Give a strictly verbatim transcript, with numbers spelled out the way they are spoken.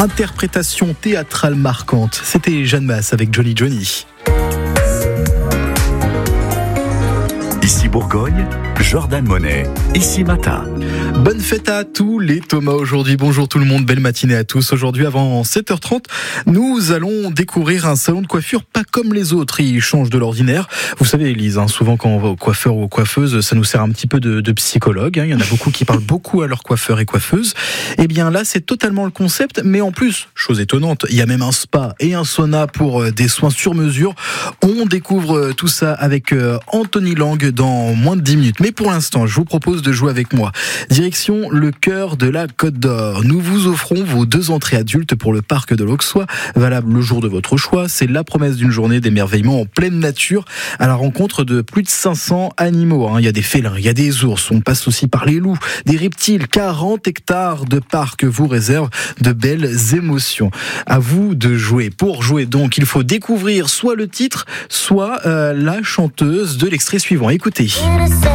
Interprétation théâtrale marquante. C'était Jeanne Masse avec Johnny Johnny. Ici Bourgogne, Jordan Monet, ici Matin. Bonne fête à tous les Thomas aujourd'hui. Bonjour tout le monde, belle matinée à tous. Aujourd'hui avant sept heures trente, nous allons découvrir un salon de coiffure pas comme les autres. Il change de l'ordinaire. Vous savez Elise, hein, souvent quand on va au coiffeur ou aux coiffeuses, ça nous sert un petit peu de, de psychologue. Hein. Il y en a beaucoup qui parlent beaucoup à leurs coiffeurs et coiffeuses. Eh bien là, c'est totalement le concept. Mais en plus, chose étonnante, il y a même un spa et un sauna pour des soins sur mesure. On découvre tout ça avec Anthony Lang dans moins de dix minutes. Mais pour l'instant, je vous propose de jouer avec moi. Direction le cœur de la Côte d'Or. Nous vous offrons vos deux entrées adultes pour le parc de l'Auxois, valable le jour de votre choix. C'est la promesse d'une journée d'émerveillement en pleine nature, à la rencontre de plus de cinq cents animaux. Il y a des félins, il y a des ours, on passe aussi par les loups, des reptiles. quarante hectares de parc vous réservent de belles émotions. À vous de jouer. Pour jouer donc, il faut découvrir soit le titre, soit euh, la chanteuse de l'extrait suivant. Écoutez.